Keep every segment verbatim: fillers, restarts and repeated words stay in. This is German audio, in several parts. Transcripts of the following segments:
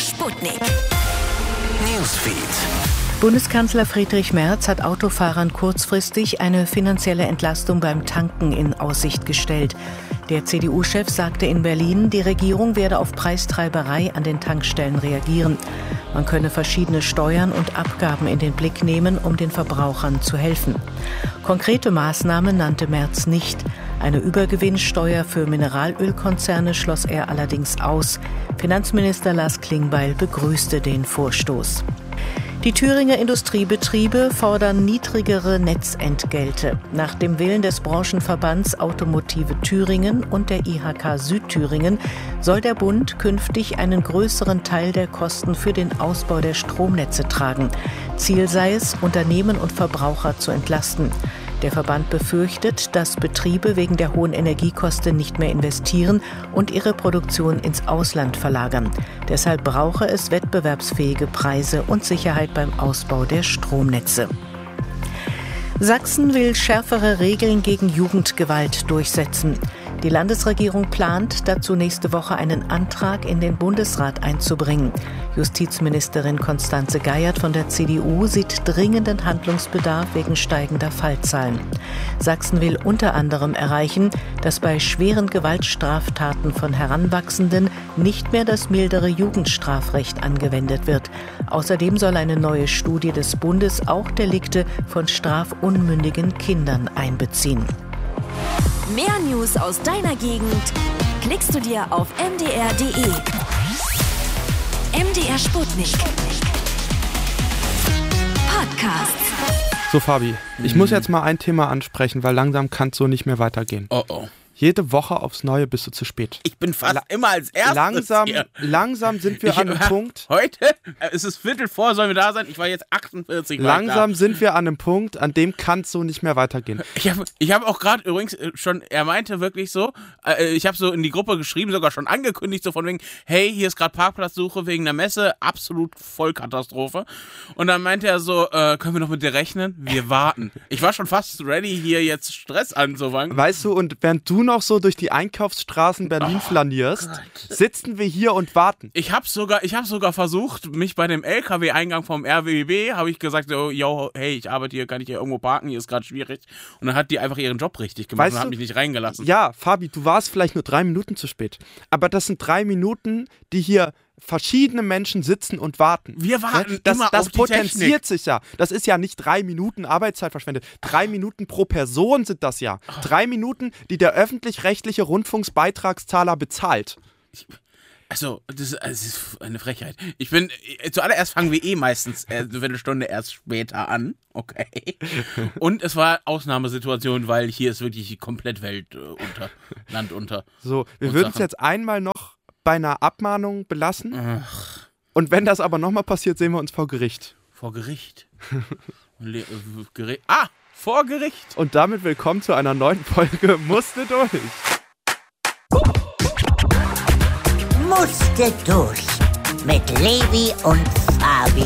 Sputnik. Newsfeed. Bundeskanzler Friedrich Merz hat Autofahrern kurzfristig eine finanzielle Entlastung beim Tanken in Aussicht gestellt. Der C D U-Chef sagte in Berlin, die Regierung werde auf Preistreiberei an den Tankstellen reagieren. Man könne verschiedene Steuern und Abgaben in den Blick nehmen, um den Verbrauchern zu helfen. Konkrete Maßnahmen nannte Merz nicht. Eine Übergewinnsteuer für Mineralölkonzerne schloss er allerdings aus. Finanzminister Lars Klingbeil begrüßte den Vorstoß. Die Thüringer Industriebetriebe fordern niedrigere Netzentgelte. Nach dem Willen des Branchenverbands Automotive Thüringen und der I H K Südthüringen soll der Bund künftig einen größeren Teil der Kosten für den Ausbau der Stromnetze tragen. Ziel sei es, Unternehmen und Verbraucher zu entlasten. Der Verband befürchtet, dass Betriebe wegen der hohen Energiekosten nicht mehr investieren und ihre Produktion ins Ausland verlagern. Deshalb brauche es wettbewerbsfähige Preise und Sicherheit beim Ausbau der Stromnetze. Sachsen will schärfere Regeln gegen Jugendgewalt durchsetzen. Die Landesregierung plant, dazu nächste Woche einen Antrag in den Bundesrat einzubringen. Justizministerin Constanze Geiert von der C D U sieht dringenden Handlungsbedarf wegen steigender Fallzahlen. Sachsen will unter anderem erreichen, dass bei schweren Gewaltstraftaten von Heranwachsenden nicht mehr das mildere Jugendstrafrecht angewendet wird. Außerdem soll eine neue Studie des Bundes auch Delikte von strafunmündigen Kindern einbeziehen. Mehr News aus deiner Gegend klickst du dir auf m d r punkt d e. M D R Sputnik. Podcast. So, Fabi, ich muss jetzt mal ein Thema ansprechen, weil langsam kann es so nicht mehr weitergehen. Oh oh. Jede Woche aufs Neue bist du zu spät. Ich bin fast La- immer als erstes langsam, hier. Langsam sind wir ich, an einem Punkt. Heute? Es ist Viertel vor, sollen wir da sein? Ich war jetzt achtundvierzig. Langsam sind wir an einem Punkt, an dem kann es so nicht mehr weitergehen. Ich habe ich hab auch gerade übrigens schon, er meinte wirklich so, äh, ich habe so in die Gruppe geschrieben, sogar schon angekündigt, so von wegen, hey, hier ist gerade Parkplatzsuche wegen der Messe, absolut Vollkatastrophe. Und dann meinte er so, äh, können wir noch mit dir rechnen? Wir warten. Ich war schon fast ready, hier jetzt Stress anzufangen. Weißt du, und während du noch so durch die Einkaufsstraßen Berlin oh, flanierst, Gott. sitzen wir hier und warten. Ich habe sogar, ich hab sogar versucht, mich bei dem L K W-Eingang vom R W B, habe ich gesagt, so, yo, hey, ich arbeite hier, kann ich hier irgendwo parken, hier ist gerade schwierig. Und dann hat die einfach ihren Job richtig gemacht weißt und hat mich nicht reingelassen. Ja, Fabi, du warst vielleicht nur drei Minuten zu spät. Aber das sind drei Minuten, die hier verschiedene Menschen sitzen und warten. Wir warten das, immer das auf die potenziert Technik. sich ja. Das ist ja nicht drei Minuten Arbeitszeit verschwendet. Drei Minuten pro Person sind das ja. Drei Minuten, die der öffentlich-rechtliche Rundfunksbeitragszahler bezahlt. Ich, also, das ist, das ist eine Frechheit. Ich bin, zuallererst fangen wir eh meistens eine Viertelstunde erst später an. Okay. Und es war Ausnahmesituation, weil hier ist wirklich die komplett Welt äh, unter, Land unter. So, wir würden es jetzt einmal noch bei einer Abmahnung belassen. Ach. Und wenn das aber nochmal passiert, sehen wir uns vor Gericht. Vor Gericht? Le- Geri- ah, vor Gericht. Und damit willkommen zu einer neuen Folge Musste durch. Musste durch mit Levi und Fabi.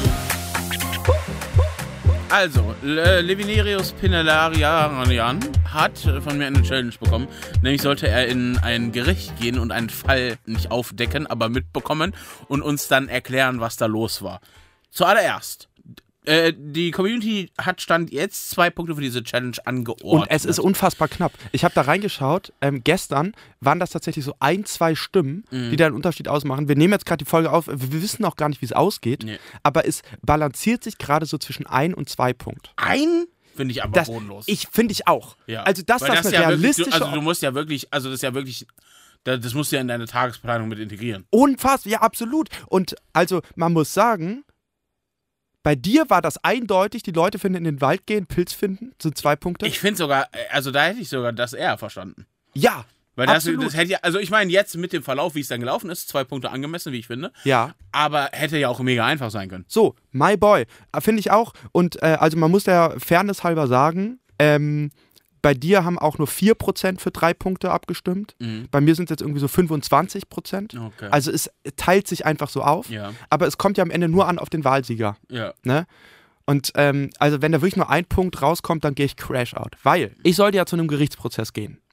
Also, Le- Levinerius Pinellarian hat von mir eine Challenge bekommen. Nämlich sollte er in ein Gericht gehen und einen Fall nicht aufdecken, aber mitbekommen und uns dann erklären, was da los war. Zuallererst, äh, die Community hat Stand jetzt zwei Punkte für diese Challenge angeordnet. Und es ist unfassbar knapp. Ich habe da reingeschaut, ähm, gestern waren das tatsächlich so ein, zwei Stimmen, mhm. die da einen Unterschied ausmachen. Wir nehmen jetzt gerade die Folge auf, wir wissen auch gar nicht, wie es ausgeht, nee. aber es balanciert sich gerade so zwischen ein und zwei Punkt. Ein? Finde ich aber das, bodenlos. Ich finde ich auch. Ja. Also das, Weil das, das eine ja realistische... wirklich, du, also du musst ja wirklich, also das ist ja wirklich... Das musst du ja in deine Tagesplanung mit integrieren. Unfassbar, ja absolut. Und also man muss sagen, bei dir war das eindeutig, die Leute finden in den Wald gehen, Pilz finden, sind zwei Punkte. Ich finde sogar, also da hätte ich sogar das eher verstanden. Ja, Weil das, absolut. das hätte ja, also ich meine jetzt mit dem Verlauf, wie es dann gelaufen ist, zwei Punkte angemessen, wie ich finde. Ja. Aber hätte ja auch mega einfach sein können. So, my boy, finde ich auch. Und äh, also man muss der Fairness halber sagen, ähm, bei dir haben auch nur vier Prozent für drei Punkte abgestimmt. Mhm. Bei mir sind es jetzt irgendwie so fünfundzwanzig Prozent. Okay. Also es teilt sich einfach so auf. Ja. Aber es kommt ja am Ende nur an auf den Wahlsieger. Ja. Ne? Und ähm, also wenn da wirklich nur ein Punkt rauskommt, dann gehe ich Crash out. Weil ich sollte ja zu einem Gerichtsprozess gehen.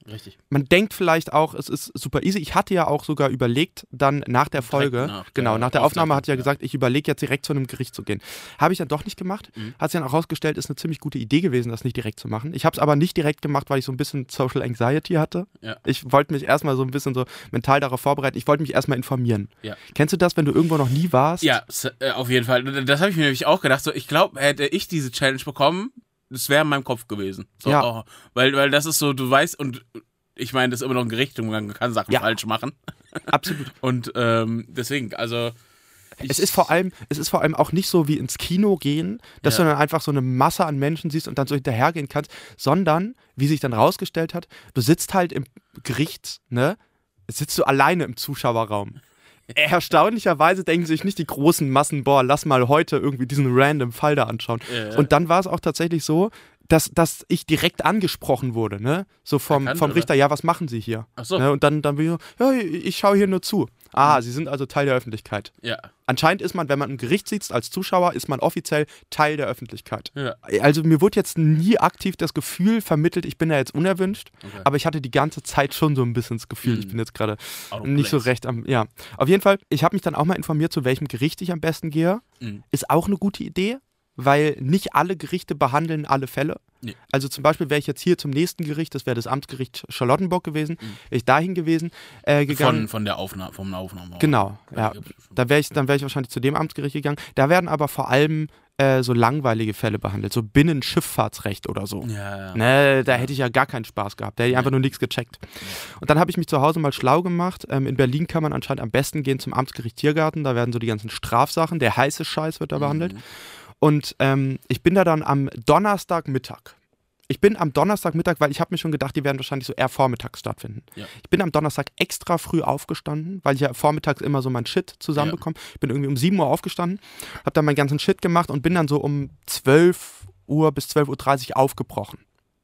Richtig. Man denkt vielleicht auch, es ist super easy. Ich hatte ja auch sogar überlegt, dann nach der Folge, nach genau, der nach der Aufnahme Aufnahme, hatte ich ja ja. gesagt, ich überlege jetzt direkt zu einem Gericht zu gehen. Habe ich dann doch nicht gemacht. Mhm. Hat sich dann auch rausgestellt, ist eine ziemlich gute Idee gewesen, das nicht direkt zu machen. Ich habe es aber nicht direkt gemacht, weil ich so ein bisschen Social Anxiety hatte. Ja. Ich wollte mich erstmal so ein bisschen so mental darauf vorbereiten. Ich wollte mich erstmal informieren. Ja. Kennst du das, wenn du irgendwo noch nie warst? Ja, s- äh, auf jeden Fall. Das habe ich mir nämlich auch gedacht. So, ich glaube, hätte ich diese Challenge bekommen, das wäre in meinem Kopf gewesen. So, Ja. oh, weil, weil das ist so, du weißt, und ich meine, das ist immer noch ein Gericht und man kann Sachen Ja. falsch machen. Absolut. Und ähm, deswegen, also. Ich, Es ist vor allem, es ist vor allem auch nicht so wie ins Kino gehen, dass Ja. du dann einfach so eine Masse an Menschen siehst und dann so hinterhergehen kannst, sondern, wie sich dann rausgestellt hat, du sitzt halt im Gericht, ne, sitzt du alleine im Zuschauerraum. Erstaunlicherweise denken sich nicht die großen Massen, boah, lass mal heute irgendwie diesen random Fall da anschauen. Ja. Und dann war es auch tatsächlich so, dass, dass ich direkt angesprochen wurde, ne? So vom, Erkannt, vom oder? Richter, ja, was machen Sie hier? Ach so. Ne? Und dann, dann bin ich so, ja, ich, ich schaue hier nur zu. Ah, Sie sind also Teil der Öffentlichkeit. Ja. Anscheinend ist man, wenn man im Gericht sitzt als Zuschauer, ist man offiziell Teil der Öffentlichkeit. Ja. Also mir wurde jetzt nie aktiv das Gefühl vermittelt, ich bin da jetzt unerwünscht, Okay. aber ich hatte die ganze Zeit schon so ein bisschen das Gefühl, Mhm. ich bin jetzt gerade Out of nicht so place. recht am, ja. Auf jeden Fall, ich habe mich dann auch mal informiert, zu welchem Gericht ich am besten gehe. Mhm. Ist auch eine gute Idee, weil nicht alle Gerichte behandeln alle Fälle. Nee. Also zum Beispiel wäre ich jetzt hier zum nächsten Gericht, das wäre das Amtsgericht Charlottenburg gewesen, wäre ich dahin gewesen, äh, gegangen. Von, von der Aufnahme, vom Aufnahme. Genau, ja. Da wäre ich, dann wäre ich wahrscheinlich zu dem Amtsgericht gegangen. Da werden aber vor allem äh, so langweilige Fälle behandelt, so Binnenschifffahrtsrecht oder so. Ja, ja. Ne, da hätte ich ja gar keinen Spaß gehabt. Da hätte ich einfach nur nichts gecheckt. Und dann habe ich mich zu Hause mal schlau gemacht. Ähm, in Berlin kann man anscheinend am besten gehen zum Amtsgericht Tiergarten. Da werden so die ganzen Strafsachen, der heiße Scheiß wird da behandelt. Mhm. Und ähm, ich bin da dann am Donnerstagmittag. Ich bin am Donnerstagmittag, weil ich habe mir schon gedacht, die werden wahrscheinlich so eher vormittags stattfinden. Ja. Ich bin am Donnerstag extra früh aufgestanden, weil ich ja vormittags immer so mein Shit zusammenbekomme. Ich bin irgendwie um sieben Uhr aufgestanden, habe dann meinen ganzen Shit gemacht und bin dann so um zwölf Uhr bis zwölf Uhr dreißig aufgebrochen.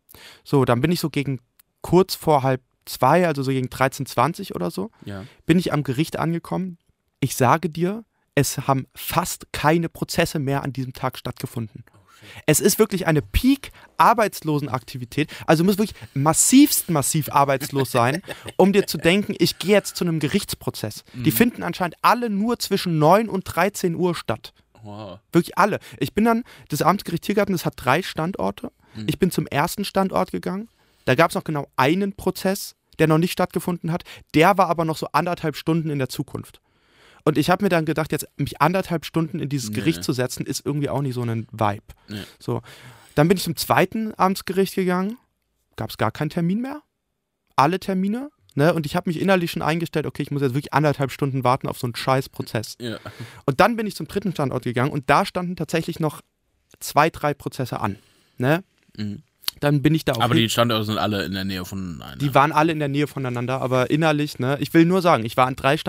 So, dann bin ich so gegen kurz vor halb zwei, also so gegen dreizehn Uhr zwanzig oder so, Ja. bin ich am Gericht angekommen. Ich sage dir, es haben fast keine Prozesse mehr an diesem Tag stattgefunden. Es ist wirklich eine Peak-Arbeitslosenaktivität. Also du musst wirklich massivst massiv arbeitslos sein, um dir zu denken, ich gehe jetzt zu einem Gerichtsprozess. Die finden anscheinend alle nur zwischen neun und dreizehn Uhr statt. Wow. Wirklich alle. Ich bin dann, das Amtsgericht Tiergarten, das hat drei Standorte. Mhm. Ich bin zum ersten Standort gegangen. Da gab es noch genau einen Prozess, der noch nicht stattgefunden hat. Der war aber noch so anderthalb Stunden in der Zukunft. Und ich habe mir dann gedacht, jetzt mich anderthalb Stunden in dieses Nee. Gericht zu setzen, ist irgendwie auch nicht so ein Vibe. Nee. So. Dann bin ich zum zweiten Amtsgericht gegangen. Gab es gar keinen Termin mehr. Alle Termine. Ne? Und ich habe mich innerlich schon eingestellt, okay, ich muss jetzt wirklich anderthalb Stunden warten auf so einen scheiß Prozess. Ja. Und dann bin ich zum dritten Standort gegangen und da standen tatsächlich noch zwei, drei Prozesse an. Ne? Mhm. Dann bin ich da auch Aber hin- die Standorte sind alle in der Nähe voneinander. die waren alle in der Nähe voneinander, aber innerlich, ne, ich will nur sagen, ich war an drei